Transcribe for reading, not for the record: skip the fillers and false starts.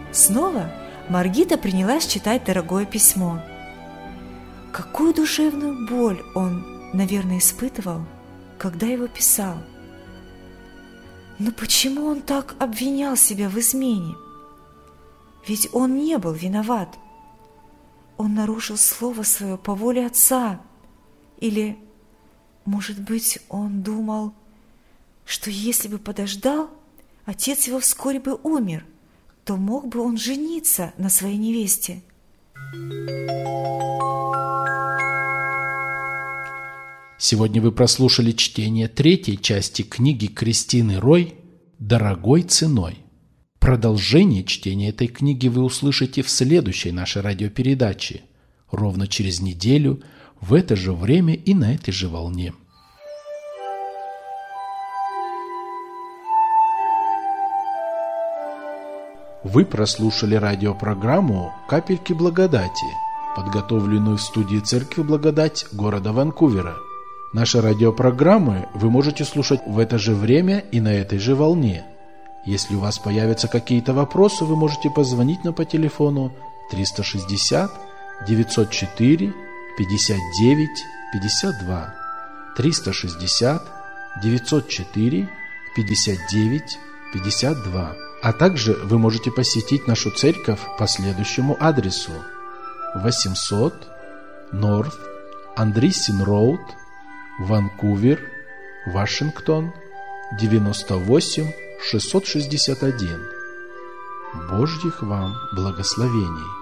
Снова Маргита принялась читать дорогое письмо. Какую душевную боль он, наверное, испытывал, когда его писал. Но почему он так обвинял себя в измене? Ведь он не был виноват. Он нарушил слово свое по воле отца. Или, может быть, он думал, что если бы подождал, отец его вскоре бы умер, то мог бы он жениться на своей невесте. Сегодня вы прослушали чтение 3-й части книги Кристины Рой «Дорогой ценой». Продолжение чтения этой книги вы услышите в следующей нашей радиопередаче, ровно через неделю, в это же время и на этой же волне. Вы прослушали радиопрограмму «Капельки благодати», подготовленную в студии Церкви Благодать города Ванкувера. Наши радиопрограммы вы можете слушать в это же время и на этой же волне. Если у вас появятся какие-то вопросы, вы можете позвонить нам по телефону 360 904 59 52 360 904 59 52. А также вы можете посетить нашу церковь по следующему адресу: 800 North Andreessen Road, Ванкувер, Вашингтон, 98661. Божьих вам благословений!